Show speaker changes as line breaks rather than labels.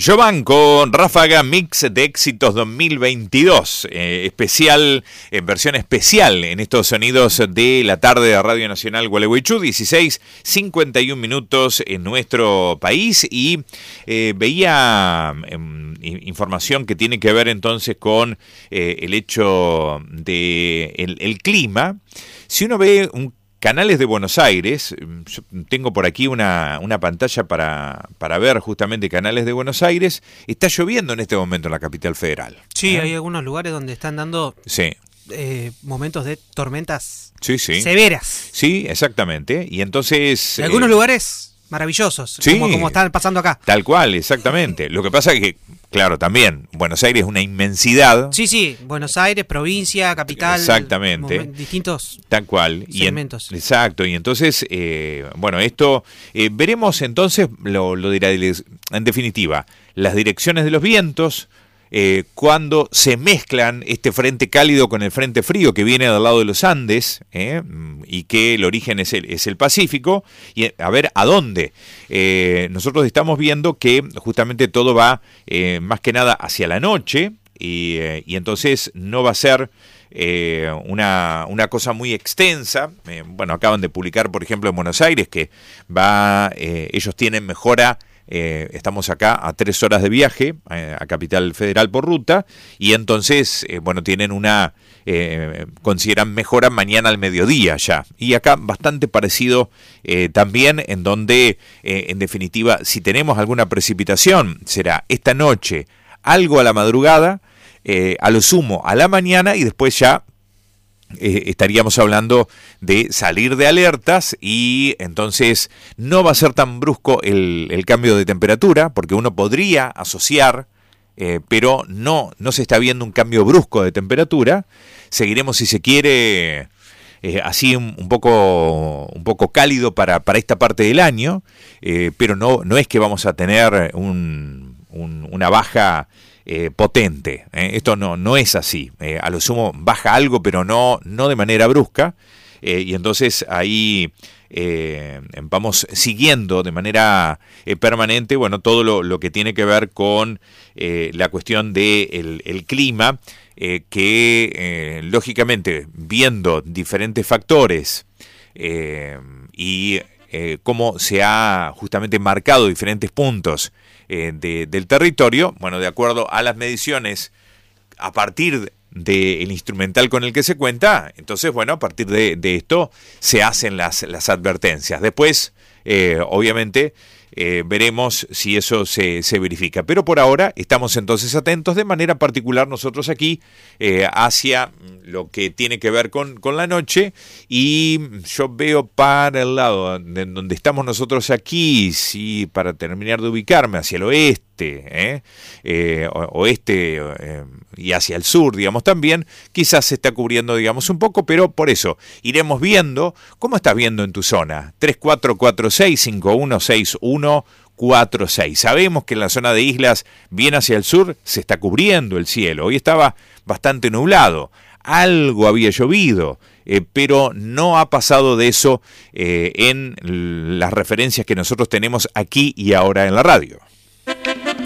Jovan con Ráfaga Mix de Éxitos 2022, especial, versión especial en estos sonidos de la tarde de Radio Nacional Gualeguaychú, 16:51 minutos en nuestro país, y veía información que tiene que ver entonces con el hecho de el clima. Si uno ve canales de Buenos Aires, yo tengo por aquí una pantalla para ver justamente canales de Buenos Aires. Está lloviendo en este momento en la capital federal.
Sí, hay algunos lugares donde están dando momentos de tormentas severas.
Sí, exactamente. Y entonces...
En algunos lugares maravillosos, como están pasando acá.
Tal cual, exactamente. Lo que pasa es que, claro, también Buenos Aires es una inmensidad.
Sí, Buenos Aires, provincia, capital.
Exactamente.
Distintos
tal cual.
segmentos.
Exacto. Y entonces, esto veremos entonces, lo dirá en definitiva, las direcciones de los vientos, cuando se mezclan este frente cálido con el frente frío que viene del lado de los Andes, y que el origen es el Pacífico, y a ver a dónde. Nosotros estamos viendo que justamente todo va más que nada hacia la noche, y entonces no va a ser una cosa muy extensa. Acaban de publicar, por ejemplo, en Buenos Aires, que ellos tienen mejora. Estamos acá a 3 horas de viaje a Capital Federal por ruta, y entonces tienen consideran mejora mañana al mediodía ya, y acá bastante parecido también, en donde en definitiva, si tenemos alguna precipitación, será esta noche, algo a la madrugada, a lo sumo a la mañana, y después ya estaríamos hablando de salir de alertas, y entonces no va a ser tan brusco el cambio de temperatura, porque uno podría asociar, pero no se está viendo un cambio brusco de temperatura. Seguiremos, si se quiere, así un poco cálido para esta parte del año, pero no es que vamos a tener una baja potente. Esto no es así. A lo sumo baja algo, pero no de manera brusca, y entonces ahí vamos siguiendo de manera permanente todo lo que tiene que ver con la cuestión del el clima, que lógicamente, viendo diferentes factores y cómo se ha justamente marcado diferentes puntos del territorio, de acuerdo a las mediciones, a partir del instrumental con el que se cuenta, entonces, a partir de esto se hacen las advertencias. Después, obviamente, veremos si eso se verifica. Pero por ahora estamos entonces atentos, de manera particular nosotros aquí, hacia lo que tiene que ver con la noche, y yo veo para el lado de donde estamos nosotros aquí, sí, para terminar de ubicarme, hacia el oeste, oeste, y hacia el sur, digamos, también, quizás se está cubriendo, digamos, un poco, pero por eso iremos viendo. ¿Cómo estás viendo en tu zona? 3446-516146. Sabemos que en la zona de islas, bien hacia el sur, se está cubriendo el cielo. Hoy estaba bastante nublado, algo había llovido, pero no ha pasado de eso en las referencias que nosotros tenemos aquí y ahora en la radio.